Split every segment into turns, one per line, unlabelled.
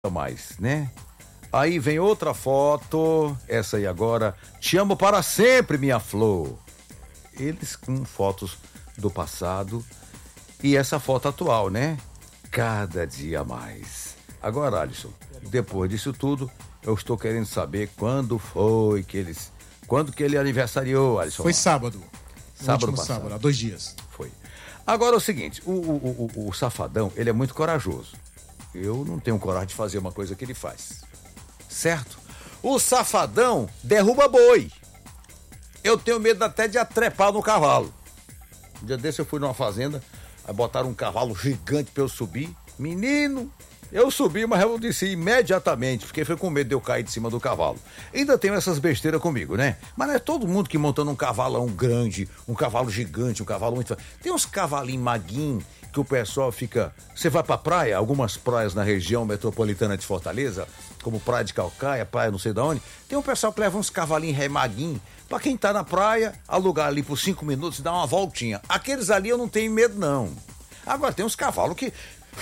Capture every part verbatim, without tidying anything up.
mais, né? Aí vem outra foto, essa aí agora, te amo para sempre, minha flor. Eles com fotos do passado e essa foto atual, né? Cada dia mais. Agora, Alisson, depois disso tudo, eu estou querendo saber quando foi que eles... Quando que ele aniversariou, Alisson?
Foi sábado.
Sábado passado.
Sábado, há dois dias.
Foi. Agora é o seguinte, o, o, o, o Safadão, ele é muito corajoso. Eu não tenho coragem de fazer uma coisa que ele faz. Certo? O Safadão derruba boi. Eu tenho medo até de atrepar no cavalo. Um dia desse eu fui numa fazenda, aí botaram um cavalo gigante pra eu subir. Menino, eu subi, mas eu desci imediatamente, porque foi com medo de eu cair de cima do cavalo. Ainda tenho essas besteiras comigo, né? Mas não é todo mundo que montando um cavalão grande, um cavalo gigante, um cavalo muito... Tem uns cavalinhos maguinhos que o pessoal fica... Você vai pra praia, algumas praias na região metropolitana de Fortaleza, como Praia de Calcaia, praia não sei de onde, tem um pessoal que leva uns cavalinhos remaguinhos, pra quem tá na praia, alugar ali por cinco minutos e dar uma voltinha. Aqueles ali eu não tenho medo, não. Agora tem uns cavalos que...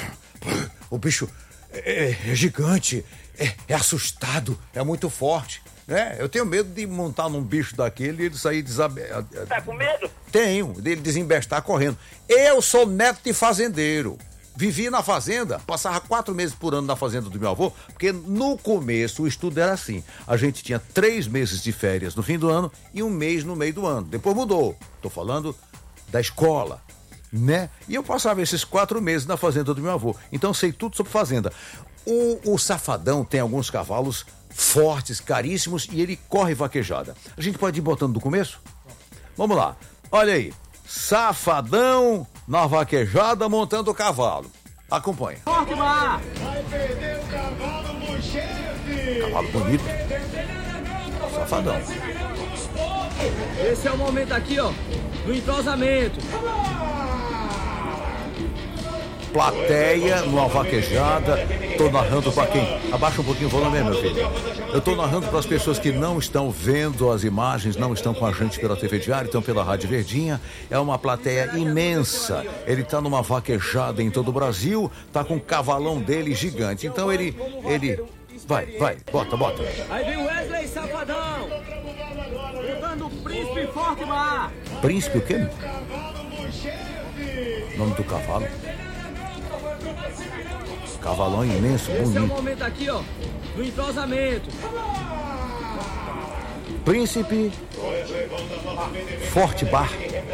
O bicho é, é gigante, é, é assustado, é muito forte, né? Eu tenho medo de montar num bicho daquele e ele sair desabe...
Tá com medo?
Tenho, dele desembestar correndo. Eu sou neto de fazendeiro. Vivi na fazenda, passava quatro meses por ano na fazenda do meu avô, porque no começo o estudo era assim. A gente tinha três meses de férias no fim do ano e um mês no meio do ano. Depois mudou. Tô falando da escola, né? E eu passava esses quatro meses na fazenda do meu avô. Então sei tudo sobre fazenda. O, o Safadão tem alguns cavalos fortes, caríssimos, e ele corre vaquejada. A gente pode ir botando do começo? Vamos lá. Olha aí. Safadão na vaquejada montando o cavalo. Acompanha.
Forte, Mar!
Vai perder o cavalo pro chefe!
Cavalo bonito. Safadão.
Esse é o momento aqui, ó, do entrosamento.
Plateia numa vaquejada. Tô narrando para quem... Abaixa um pouquinho o volume, meu filho. Eu tô narrando para as pessoas que não estão vendo as imagens, não estão com a gente pela T V Diário, estão pela Rádio Verdinha. É uma plateia imensa. Ele tá numa vaquejada em todo o Brasil, tá com o cavalão dele gigante. Então ele... ele... Vai, vai, bota, bota.
Aí vem o Wesley Safadão, levando o Príncipe Forte Mar.
Príncipe o quê? Nome do cavalo? Cavalão imenso, bonito.
Esse é o momento aqui, ó, do entrosamento.
Príncipe Forte Bar.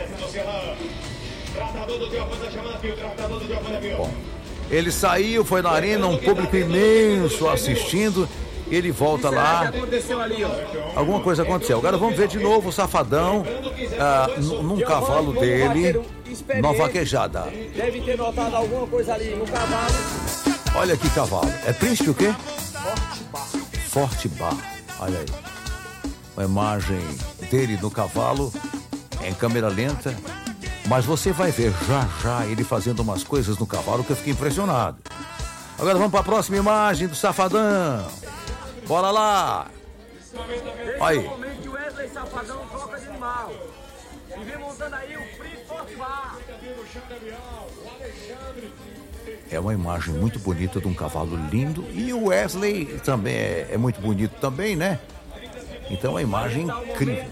Bom, ele saiu, foi na arena, um público imenso assistindo. Ele volta lá. Alguma coisa aconteceu. Agora vamos ver de novo o Safadão ah, num cavalo dele, numa vaquejada.
Deve ter notado alguma coisa ali no cavalo.
Olha que cavalo. É Príncipe o quê? Forte Bar. Forte Bar. Olha aí. Uma imagem dele no cavalo em câmera lenta. Mas você vai ver já já ele fazendo umas coisas no cavalo que eu fiquei impressionado. Agora vamos para a próxima imagem do Safadão. Bora lá. Olha aí.
Esse é o Wesley Safadão troca de animal. E vem montando aí o Príncipe Forte Bar.
É uma imagem muito bonita de um cavalo lindo. E o Wesley também é, é muito bonito também, né? Então é uma imagem incrível.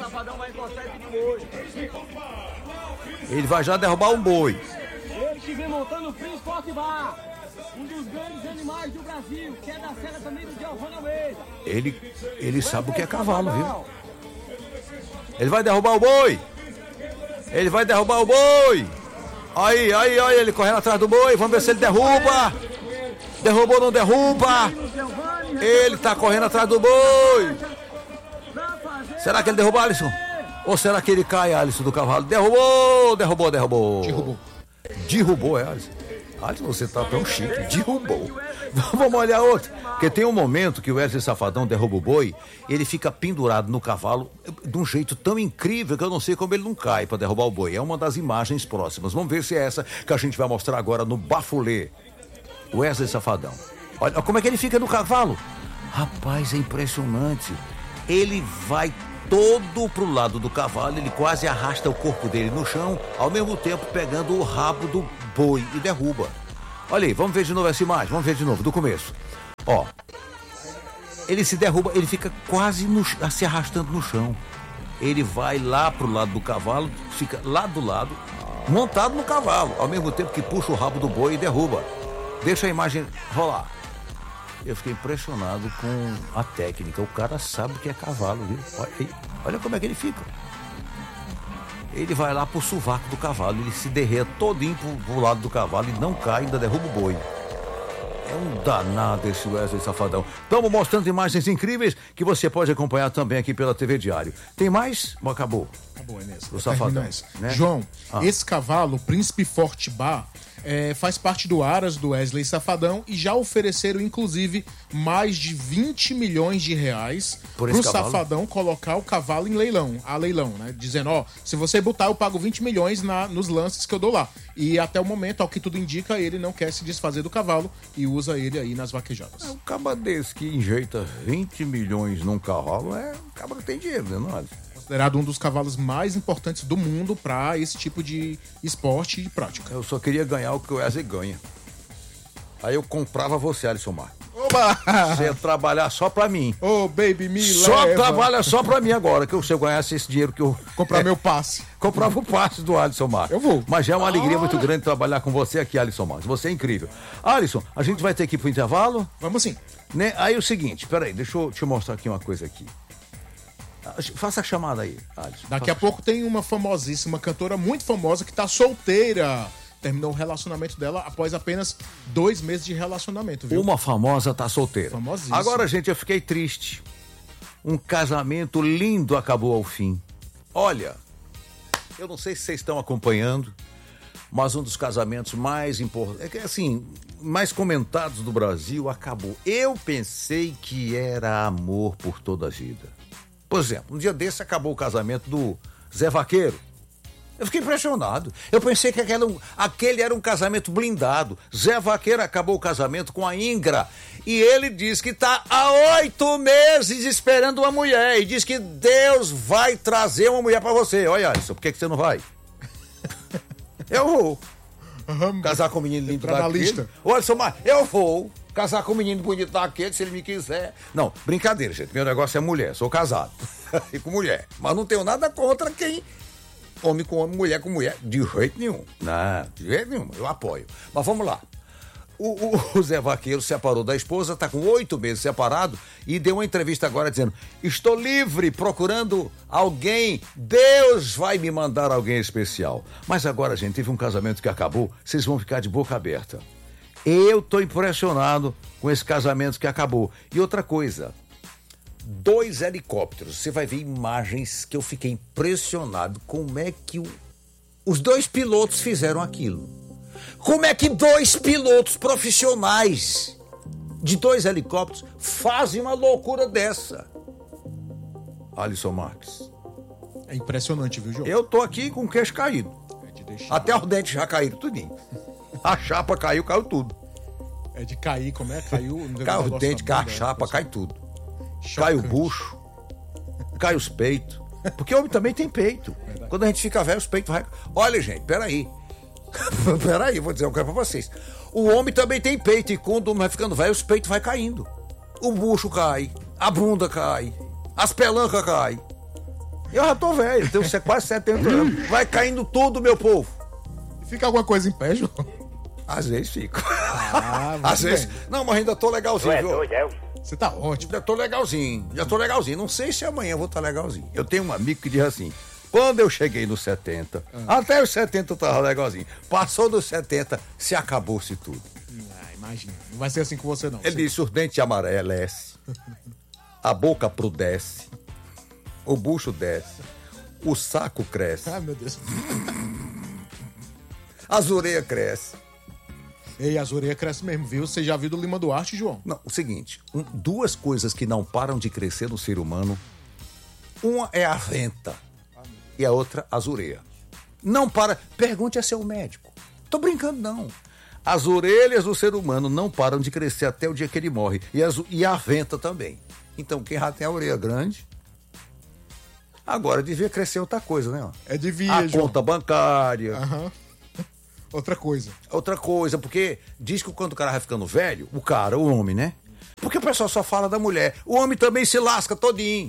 Ele vai já derrubar um boi.
Ele que vem montando o Príncipe Forte Bar. Um dos grandes animais do Brasil, que é da cela também do Giovanni Almeida.
Ele, ele sabe o que é cavalo, viu? Ele vai derrubar o boi. Ele vai derrubar o boi. Aí, aí, aí, ele correndo atrás do boi. Vamos ver se ele derruba. Derrubou ou não derruba? Ele tá correndo atrás do boi. Será que ele derrubou, Alisson? Ou será que ele cai, Alisson, do cavalo? Derrubou, derrubou, derrubou.
Derrubou.
Derrubou, é, Alisson. Alisson, você tá tão chique. Derrubou. Vamos olhar outro. Porque tem um momento que o Wesley Safadão derruba o boi, ele fica pendurado no cavalo de um jeito tão incrível que eu não sei como ele não cai para derrubar o boi. É uma das imagens próximas. Vamos ver se é essa que a gente vai mostrar agora no Bafulê. Wesley Safadão. Olha como é que ele fica no cavalo. Rapaz, é impressionante. Ele vai todo pro lado do cavalo, ele quase arrasta o corpo dele no chão, ao mesmo tempo pegando o rabo do boi e derruba. Olha aí, vamos ver de novo essa imagem, vamos ver de novo, do começo. Ó, ele se derruba, ele fica quase no, se arrastando no chão. Ele vai lá pro lado do cavalo, fica lá do lado, montado no cavalo, ao mesmo tempo que puxa o rabo do boi e derruba. Deixa a imagem rolar. Eu fiquei impressionado com a técnica. O cara sabe o que é cavalo, viu? Olha aí, olha como é que ele fica. Ele vai lá pro sovaco do cavalo, ele se derreta todinho pro, pro lado do cavalo e não cai, ainda derruba o boi. É um danado esse Wesley Safadão. Estamos mostrando imagens incríveis que você pode acompanhar também aqui pela T V Diário. Tem mais? Ou acabou?
Acabou, Enes.
O Safadão, né?
João,
Ah.
esse cavalo, o Príncipe Forte Bar, é, faz parte do Aras do Wesley Safadão e já ofereceram, inclusive, mais de vinte milhões de reais
Por
pro
esse cavalo?
Safadão colocar o cavalo em leilão, a leilão, né? Dizendo, ó, se você botar, eu pago vinte milhões na, nos lances que eu dou lá. E até o momento, ao que tudo indica, ele não quer se desfazer do cavalo e usa ele aí nas vaquejadas.
Um caba desse que enjeita vinte milhões num cavalo, é um caba que tem dinheiro, né, não é?
Considerado um dos cavalos mais importantes do mundo para esse tipo de esporte e prática.
Eu só queria ganhar o que o Wesley ganha. Aí eu comprava você, Alisson Marques.
Oba!
Você ia trabalhar só pra mim.
Ô, oh, baby, me
Só
leva.
trabalha só pra mim agora, que se eu ganhasse esse dinheiro que eu...
Comprar meu passe.
Comprava o passe do Alisson Marques.
Eu vou.
Mas já é uma alegria
Ah.
muito grande trabalhar com você aqui, Alisson Marques. Você é incrível. Alisson, a gente vai ter que ir pro intervalo,
Vamos sim.
né? Aí é o seguinte, peraí, deixa eu te mostrar aqui uma coisa aqui. Faça a chamada aí, Alisson.
Daqui
Faça
a pouco tem uma famosíssima cantora muito famosa que tá solteira. Terminou o relacionamento dela após apenas dois meses de relacionamento, viu?
Uma famosa tá solteira.
Famosíssima.
Agora, gente, eu fiquei triste. Um casamento lindo acabou ao fim. Olha, eu não sei se vocês estão acompanhando, mas um dos casamentos mais importantes, assim, mais comentados do Brasil acabou. Eu pensei que era amor por toda a vida. Por exemplo, um dia desse acabou o casamento do Zé Vaqueiro. Eu fiquei impressionado. Eu pensei que aquele, aquele era um casamento blindado. Zé Vaqueiro acabou o casamento com a Ingra. E ele diz que está há oito meses esperando uma mulher. E diz que Deus vai trazer uma mulher para você. Olha, Alisson, por que, que você não vai? Eu vou. Casar com um menino lindo
Entrar na
daquele.
lista.
Ô, Alisson, mas eu vou. Casar com um menino bonito daquele, se ele me quiser. Não, brincadeira, gente. Meu negócio é mulher. Sou casado. E com mulher. Mas não tenho nada contra quem... Homem com homem, mulher com mulher. De jeito nenhum. Não, de jeito nenhum. Eu apoio. Mas vamos lá. O, o, o Zé Vaqueiro separou da esposa, está com oito meses separado e deu uma entrevista agora dizendo: estou livre, procurando alguém. Deus vai me mandar alguém especial. Mas agora, gente, teve um casamento que acabou. Vocês vão ficar de boca aberta. Eu tô impressionado com esse casamento que acabou. E outra coisa, dois helicópteros. Você vai ver imagens que eu fiquei impressionado. Como é que o, os dois pilotos fizeram aquilo? Como é que dois pilotos profissionais de dois helicópteros fazem uma loucura dessa? Alisson Marques.
É impressionante, viu, João?
Eu tô aqui com o queixo caído.
É de deixar...
Até os dentes já caíram tudinho. A chapa caiu, caiu tudo.
É de cair, como é? Caiu...
Cai os dentes, cai a chapa, cai tudo. Cai o bucho, cai os peitos. Porque o homem também tem peito. Verdade. Quando a gente fica velho, os peitos vai... Olha, gente, peraí. Peraí, vou dizer uma coisa pra vocês. O homem também tem peito e quando o homem vai ficando velho, os peitos vai caindo. O bucho cai, a bunda cai, as pelancas caem. Eu já tô velho, tenho quase setenta anos. Vai caindo tudo, meu povo.
Fica alguma coisa em pé, João?
Às vezes fico.
Ah,
Às vezes. Não, mas ainda tô legalzinho,
é
viu?
doido, é?
Você tá ótimo.
Já tô legalzinho, já tô legalzinho. Não sei se amanhã eu vou estar legalzinho. Eu tenho um amigo que diz assim: quando eu cheguei nos setenta, ah. até os setenta eu tava legalzinho. Passou dos setenta, se acabou-se tudo.
Ah, imagina. Não vai ser assim com você, não.
Ele
você...
disse: os dentes amarelecem, a boca prudece, o bucho desce, o saco cresce.
Ah, meu Deus.
As orelhas crescem.
Ei, as orelhas crescem mesmo, viu? Você já viu do Lima Duarte, João?
Não, o seguinte, um, duas coisas que não param de crescer no ser humano. Uma é a venta e a outra as orelhas. Não para, pergunte a seu médico. Tô brincando, não. As orelhas do ser humano não param de crescer até o dia que ele morre. E, as, e a venta também. Então, quem já tem a orelha grande, agora devia crescer outra coisa, né?
É devia,
A
João.
conta bancária.
Aham. Outra coisa.
Outra coisa, porque diz que quando o cara vai ficando velho, o cara, o homem, né? Porque o pessoal só fala da mulher. O homem também se lasca todinho.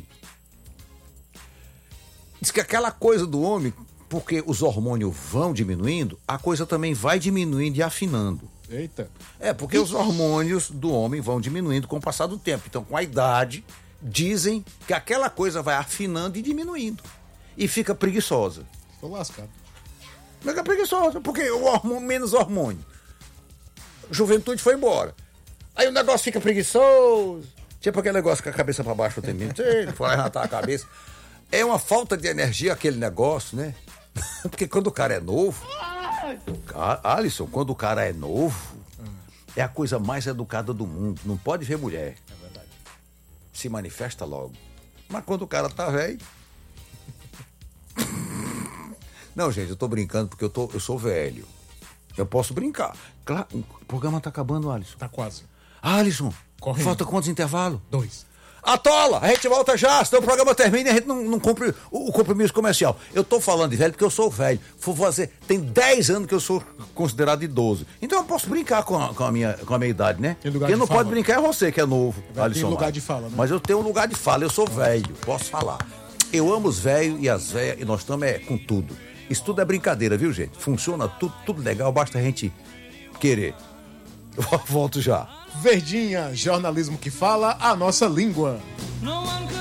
Diz que aquela coisa do homem, porque os hormônios vão diminuindo, a coisa também vai diminuindo e afinando.
Eita.
É, porque os hormônios do homem vão diminuindo com o passar do tempo. Então, com a idade, dizem que aquela coisa vai afinando e diminuindo. E fica preguiçosa.
Tô lascado.
Fica preguiçosa, porque o hormônio, menos hormônio. Juventude foi embora. Aí o negócio fica preguiçoso. Tipo aquele negócio com a cabeça pra baixo o tempo inteiro, foi levantar a cabeça. É uma falta de energia aquele negócio, né? Porque quando o cara é novo... Alisson, quando o cara é novo, é a coisa mais educada do mundo. Não pode ver mulher.
É verdade.
Se manifesta logo. Mas quando o cara tá velho... Não, gente, eu tô brincando porque eu, tô, eu sou velho. Eu posso brincar. Claro, o programa tá acabando, Alisson.
Tá quase.
Alisson,
Correndo.
falta quantos intervalos?
Dois.
Atola! A gente volta já, senão o programa termina e a gente não, não cumpre o, o compromisso comercial. Eu tô falando de velho porque eu sou velho. Vou fazer, tem dez anos que eu sou considerado idoso. Então eu posso brincar com a, com a, minha, com a minha idade, né?
Tem lugar
Quem
de
não
fala.
pode brincar é você, que é novo.
Tem
Alisson
lugar
Maia.
de fala, né?
Mas eu tenho um lugar de fala, eu sou velho, posso falar. Eu amo os velhos e as velhas, e nós estamos é, com tudo. Isso tudo é brincadeira, viu, gente? Funciona tudo, tudo legal, basta a gente querer. Eu volto já.
Verdinha, jornalismo que fala a nossa língua.
No one